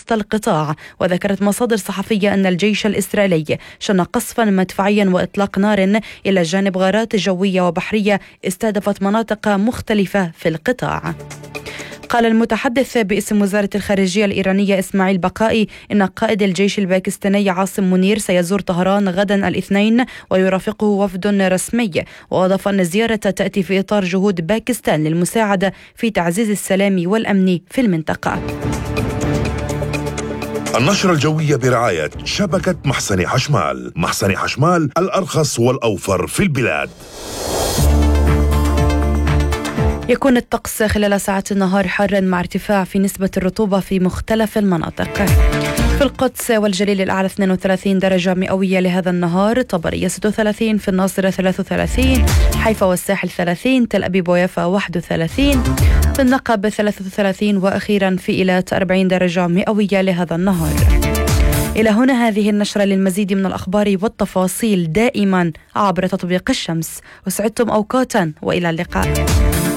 وسط القطاع. وذكرت مصادر صحفية أن الجيش الإسرائيلي شن قصفا مدفعيا وإطلاق نار إلى جانب غارات جوية وبحرية استهدفت مناطق مختلفة في القطاع. قال المتحدث باسم وزارة الخارجية الإيرانية إسماعيل بقائي إن قائد الجيش الباكستاني عاصم منير سيزور طهران غدا الاثنين ويرافقه وفد رسمي. وأضاف أن الزيارة تأتي في إطار جهود باكستان للمساعدة في تعزيز السلام والأمن في المنطقة. النشرة الجوية برعاية شبكة محسن حشمال. محسن حشمال الأرخص والأوفر في البلاد. يكون الطقس خلال ساعات النهار حارا مع ارتفاع في نسبة الرطوبة في مختلف المناطق. في القدس والجليل الأعلى 32 درجة مئوية لهذا النهار، طبرية 36، في الناصرة 33، حيفا والساحل 30، تل أبيب ويافا 31، في النقب 33، وأخيرا في إيلات 40 درجة مئوية لهذا النهار. إلى هنا هذه النشرة. للمزيد من الأخبار والتفاصيل دائما عبر تطبيق الشمس. وسعدتم أوقاتا وإلى اللقاء.